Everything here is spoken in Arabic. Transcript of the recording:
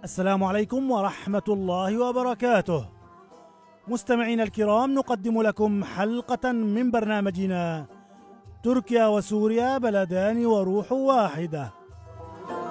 السلام عليكم ورحمة الله وبركاته. مستمعينا الكرام، نقدم لكم حلقة من برنامجنا تركيا وسوريا بلدان وروح واحدة.